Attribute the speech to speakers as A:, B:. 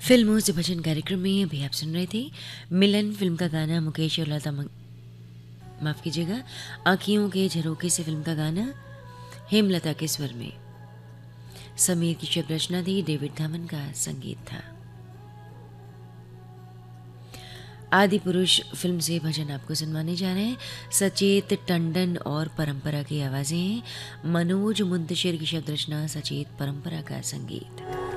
A: फिल्मों से भजन कार्यक्रम में अभी आप सुन रहे थे मिलन फिल्म का गाना मुकेश और लता माफ कीजिएगा, आँखियों के झरोखे से फिल्म का गाना हेमलता के स्वर में। समीर की शब्द रचना थी, डेविड धामन का संगीत था। आदि पुरुष फिल्म से भजन आपको सुनवाने जा रहे हैं। सचेत टंडन और परंपरा की आवाजें हैं। मनोज मुंतशिर की शब्द रचना, सचेत परंपरा का संगीत।